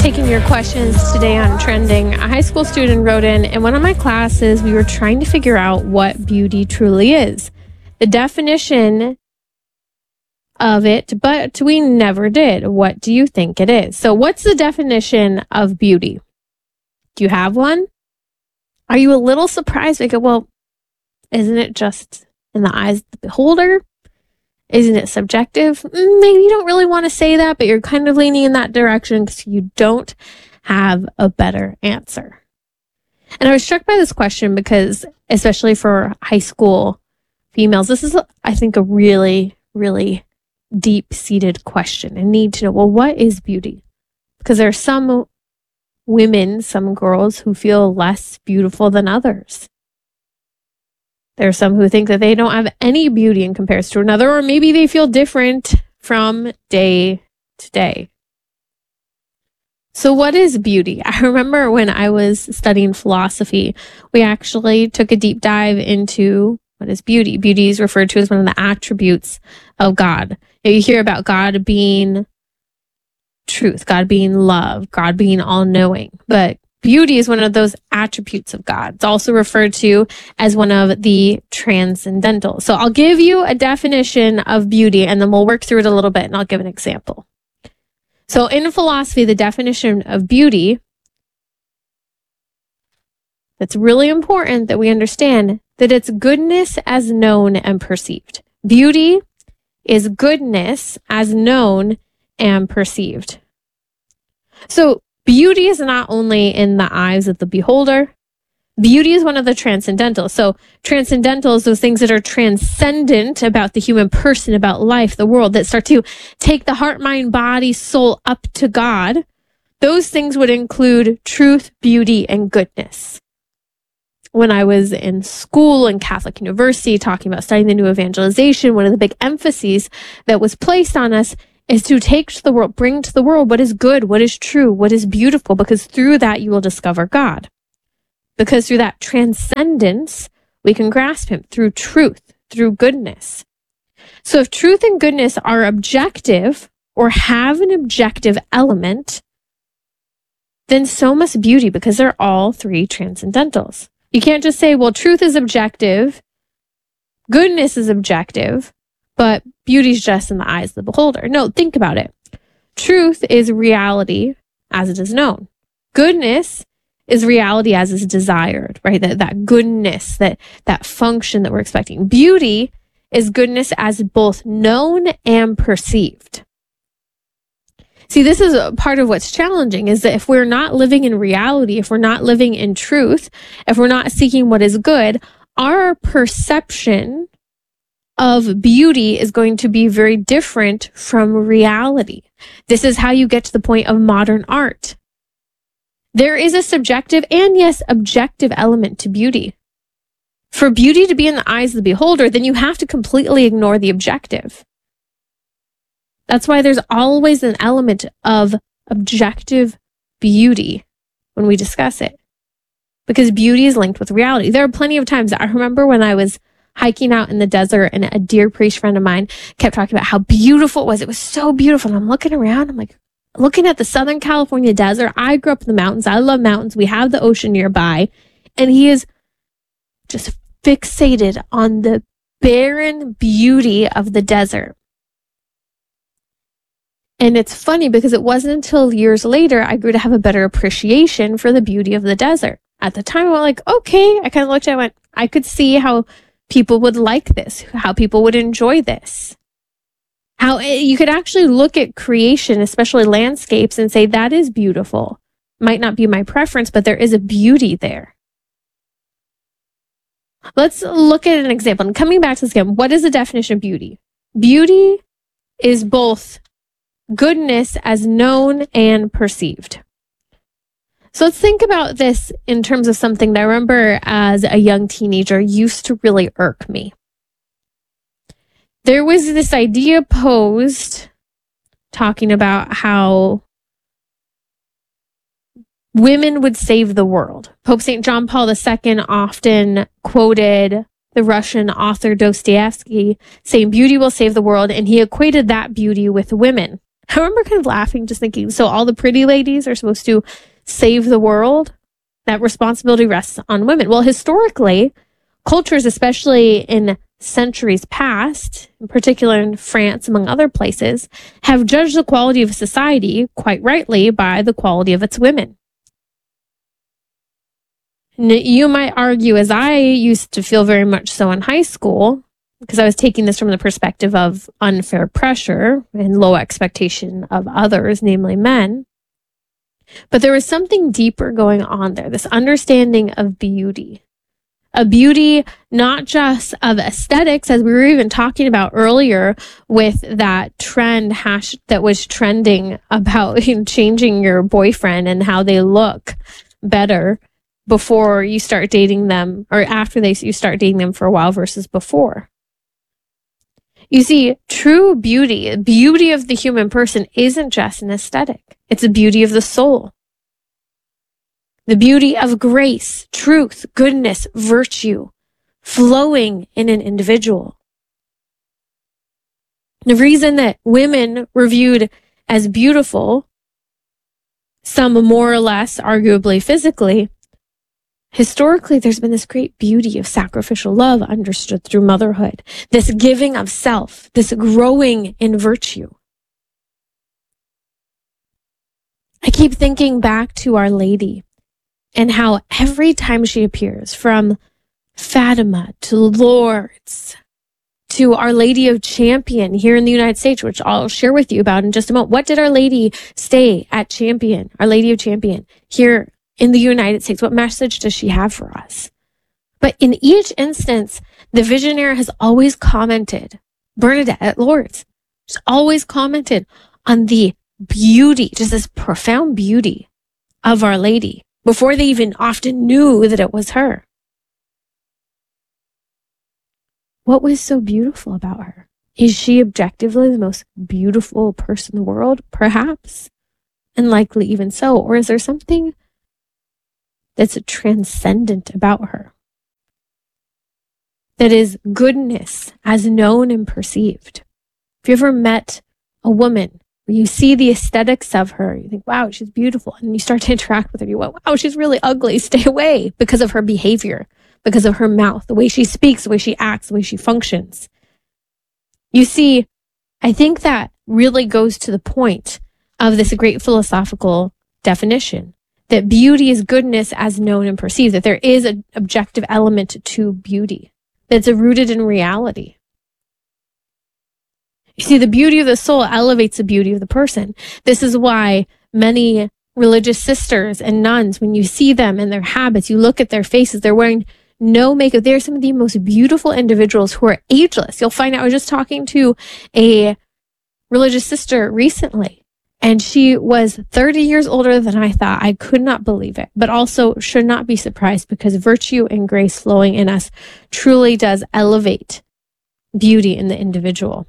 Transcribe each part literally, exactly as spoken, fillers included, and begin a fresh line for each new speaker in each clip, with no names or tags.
Taking your questions today on Trending. A high school student wrote in, in one of my classes, we were trying to figure out what beauty truly is. The definition of it, but we never did. What do you think it is? So what's the definition of beauty? Do you have one? Are you a little surprised? Like, well, isn't it just in the eyes of the beholder? Isn't it subjective? Maybe you don't really want to say that, but you're kind of leaning in that direction because you don't have a better answer. And I was struck by this question because, especially for high school females, this is, I think, a really, really deep-seated question and need to know, well, what is beauty? Because there are some women, some girls who feel less beautiful than others. There are some who think that they don't have any beauty in comparison to another, or maybe they feel different from day to day. So what is beauty? I remember when I was studying philosophy, we actually took a deep dive into what is beauty. Beauty is referred to as one of the attributes of God. You hear about God being truth, God being love, God being all-knowing, but beauty is one of those attributes of God. It's also referred to as one of the transcendental. So I'll give you a definition of beauty and then we'll work through it a little bit and I'll give an example. So in philosophy, the definition of beauty, it's really important that we understand that it's goodness as known and perceived. Beauty is goodness as known and perceived. So beauty is not only in the eyes of the beholder. Beauty is one of the transcendental. So transcendental is those things that are transcendent about the human person, about life, the world, that start to take the heart, mind, body, soul up to God. Those things would include truth, beauty, and goodness. When I was in school in Catholic University talking about studying the new evangelization, one of the big emphases that was placed on us is to take to the world, bring to the world what is good, what is true, what is beautiful, because through that you will discover God. Because through that transcendence, we can grasp him through truth, through goodness. So if truth and goodness are objective or have an objective element, then so must beauty, because they're all three transcendentals. You can't just say, well, truth is objective, goodness is objective, but beauty's just in the eyes of the beholder. No, think about it. Truth is reality as it is known. Goodness is reality as is desired, right? That, that goodness, that, that function that we're expecting. Beauty is goodness as both known and perceived. See, this is a part of what's challenging, is that if we're not living in reality, if we're not living in truth, if we're not seeking what is good, our perception of beauty is going to be very different from reality. This is how you get to the point of modern art. There is a subjective and, yes, objective element to beauty. For beauty to be in the eyes of the beholder, then you have to completely ignore the objective. That's why there's always an element of objective beauty when we discuss it, because beauty is linked with reality. There are plenty of times, I remember when I was hiking out in the desert and a dear priest friend of mine kept talking about how beautiful it was. It was so beautiful. And I'm looking around, I'm like, looking at the Southern California desert. I grew up in the mountains. I love mountains. We have the ocean nearby. And he is just fixated on the barren beauty of the desert. And it's funny because it wasn't until years later I grew to have a better appreciation for the beauty of the desert. At the time, I went like, okay. I kind of looked at it and went, I could see how people would like this, how people would enjoy this. How you could actually look at creation, especially landscapes, and say, that is beautiful. Might not be my preference, but there is a beauty there. Let's look at an example. And coming back to this again, what is the definition of beauty? Beauty is both goodness as known and perceived. So let's think about this in terms of something that I remember as a young teenager used to really irk me. There was this idea posed talking about how women would save the world. Pope Saint John Paul the Second often quoted the Russian author Dostoevsky saying beauty will save the world, and he equated that beauty with women. I remember kind of laughing, just thinking, so all the pretty ladies are supposed to save the world? That responsibility rests on women. Well, historically, cultures, especially in centuries past, in particular in France, among other places, have judged the quality of society, quite rightly, by the quality of its women. And you might argue, as I used to feel very much so in high school, because I was taking this from the perspective of unfair pressure and low expectation of others, namely men. But there was something deeper going on there, this understanding of beauty. A beauty not just of aesthetics, as we were even talking about earlier with that trend hash that was trending about you know, changing your boyfriend and how they look better before you start dating them or after they you start dating them for a while versus before. You see, true beauty, beauty of the human person isn't just an aesthetic. It's the beauty of the soul. The beauty of grace, truth, goodness, virtue, flowing in an individual. The reason that women were viewed as beautiful, some more or less arguably physically, historically, there's been this great beauty of sacrificial love understood through motherhood, this giving of self, this growing in virtue. I keep thinking back to Our Lady and how every time she appears, from Fatima to Lourdes to Our Lady of Champion here in the United States, which I'll share with you about in just a moment. What did Our Lady stay at Champion, Our Lady of Champion here in the United States? What message does she have for us? But in each instance, the visionary has always commented, Bernadette at Lourdes, she's always commented on the beauty, just this profound beauty of Our Lady before they even often knew that it was her. What was so beautiful about her? Is she objectively the most beautiful person in the world? Perhaps, and likely even so. Or is there something that's transcendent about her? That is goodness as known and perceived. Have you ever met a woman where you see the aesthetics of her, you think, wow, she's beautiful, and you start to interact with her, you go, wow, she's really ugly, stay away, because of her behavior, because of her mouth, the way she speaks, the way she acts, the way she functions. You see, I think that really goes to the point of this great philosophical definition, that beauty is goodness as known and perceived, that there is an objective element to beauty, that's rooted in reality. You see, the beauty of the soul elevates the beauty of the person. This is why many religious sisters and nuns, when you see them and their habits, you look at their faces, they're wearing no makeup. They're some of the most beautiful individuals who are ageless. You'll find out, I was just talking to a religious sister recently, and she was thirty years older than I thought. I could not believe it, but also should not be surprised, because virtue and grace flowing in us truly does elevate beauty in the individual.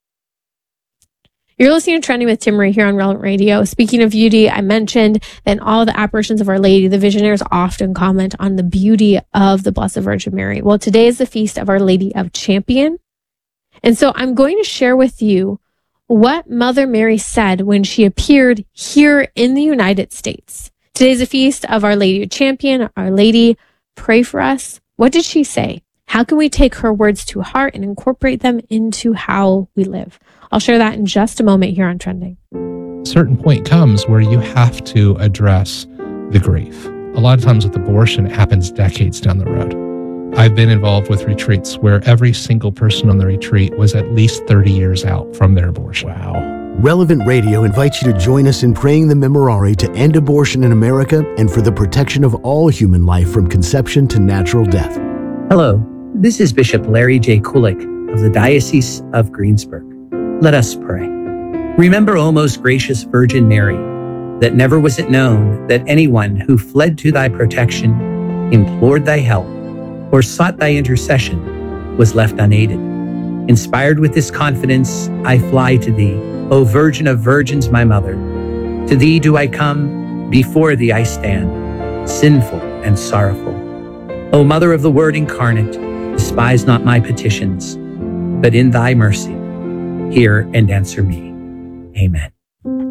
You're listening to Trending with Timmerie here on Relevant Radio. Speaking of beauty, I mentioned that in all the apparitions of Our Lady, the visionaries often comment on the beauty of the Blessed Virgin Mary. Well, today is the feast of Our Lady of Champion. And so I'm going to share with you what Mother Mary said when she appeared here in the United States. Today is the feast of Our Lady of Champion. Our Lady, pray for us. What did she say? How can we take her words to heart and incorporate them into how we live? I'll share that in just a moment here on Trending.
A certain point comes where you have to address the grief. A lot of times with abortion, it happens decades down the road. I've been involved with retreats where every single person on the retreat was at least thirty years out from their abortion.
Wow. Relevant Radio invites you to join us in praying the Memorare to end abortion in America and for the protection of all human life from conception to natural death.
Hello, this is Bishop Larry J. Kulik of the Diocese of Greensburg. Let us pray. Remember, O most gracious Virgin Mary, that never was it known that anyone who fled to thy protection, implored thy help, or sought thy intercession was left unaided. Inspired with this confidence, I fly to thee, O Virgin of Virgins, my Mother. To thee do I come, before thee I stand, sinful and sorrowful. O Mother of the Word incarnate, despise not my petitions, but in thy mercy, hear and answer me. Amen.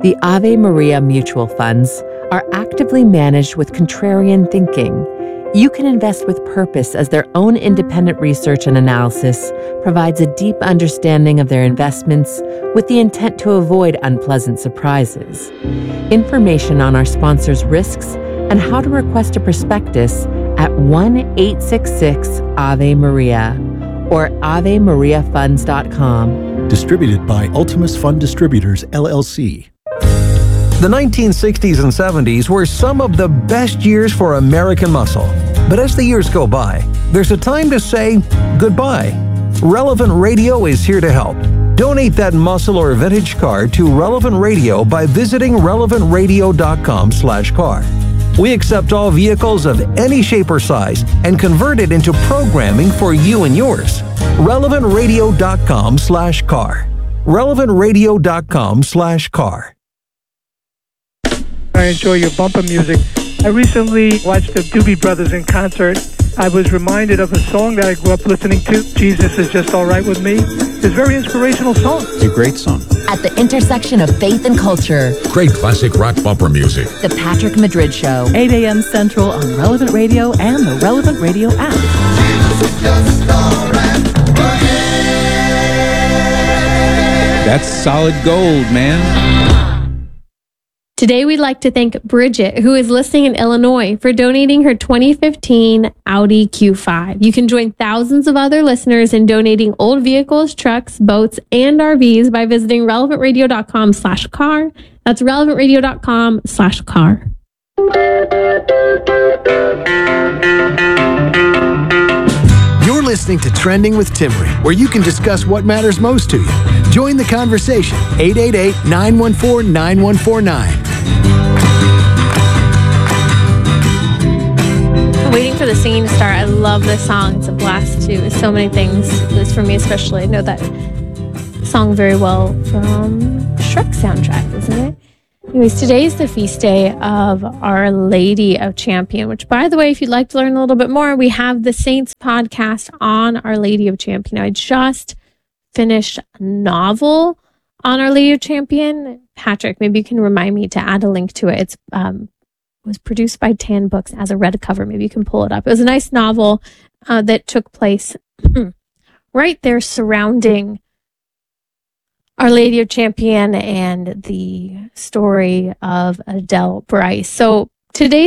The Ave Maria mutual funds are actively managed with contrarian thinking. You can invest with purpose as their own independent research and analysis provides a deep understanding of their investments with the intent to avoid unpleasant surprises. Information on our sponsors' risks and how to request a prospectus at one eight six six Ave Maria or ave maria funds dot com.
Distributed by Ultimus Fund Distributors, L L C.
The nineteen sixties and seventies were some of the best years for American muscle. But as the years go by, there's a time to say goodbye. Relevant Radio is here to help. Donate that muscle or vintage car to Relevant Radio by visiting relevant radio dot com slash car. We accept all vehicles of any shape or size and convert it into programming for you and yours. relevant radio dot com slash car. relevant radio dot com slash car.
I enjoy your bumper music. I recently watched the Doobie Brothers in concert. I was reminded of a song that I grew up listening to, Jesus Is Just All Right With Me. It's a very inspirational song.
It's a great song.
At the intersection of faith and culture.
Great classic rock bumper music.
The Patrick Madrid Show.
eight a.m. Central on Relevant Radio and the Relevant Radio app. Jesus is just all right.
That's solid gold, man.
Today, we'd like to thank Bridget, who is listening in Illinois, for donating her twenty fifteen Audi Q five. You can join thousands of other listeners in donating old vehicles, trucks, boats, and R Vs by visiting relevant radio dot com slash car. That's relevant radio dot com slash car.
You're listening to Trending with Timmery, where you can discuss what matters most to you. Join the conversation. eight eight eight, nine one four, nine one four nine.
Waiting for the singing to start. I love this song. It's a blast too. So many things. This for me especially. I know that song very well from Shrek soundtrack, isn't it? Anyways, today is the feast day of Our Lady of Champion, which, by the way, if you'd like to learn a little bit more, we have the Saints podcast on Our Lady of Champion. I just finished a novel on Our Lady of Champion. Patrick, maybe you can remind me to add a link to it. It's um, was produced by Tan Books as a red cover. Maybe you can pull it up. It was a nice novel uh, that took place right there surrounding Our Lady of Champion and the story of Adele Bryce. So today's